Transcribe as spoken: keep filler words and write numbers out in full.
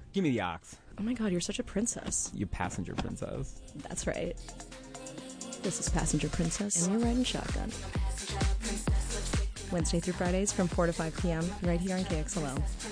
Give me the ox. Oh my god, you're such a princess. You passenger princess. That's right. This is Passenger Princess, and you're riding shotgun. Wednesday through Fridays from four to five p.m. right here on K X L O.